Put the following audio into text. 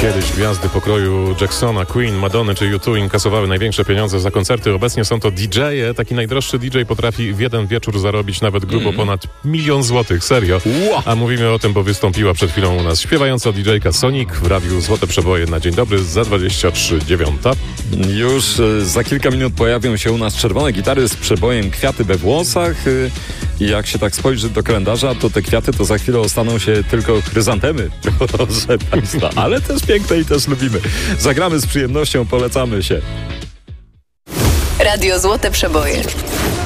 Kiedyś gwiazdy pokroju Jacksona, Queen, Madony czy U2 inkasowały największe pieniądze za koncerty. Obecnie są to DJ-e. Taki najdroższy DJ potrafi w jeden wieczór zarobić nawet grubo ponad 1 000 000 złotych. Serio. A mówimy o tym, bo wystąpiła przed chwilą u nas śpiewająca DJ-ka Sonic w radiu Złote Przeboje na dzień dobry za 23:09. Już za kilka minut pojawią się u nas czerwone gitary z przebojem Kwiaty we włosach. I jak się tak spojrzy do kalendarza, to te kwiaty to za chwilę ostaną się tylko chryzantemy, proszę Państwa. Ale też piękne i też lubimy. Zagramy z przyjemnością, polecamy się. Radio Złote Przeboje.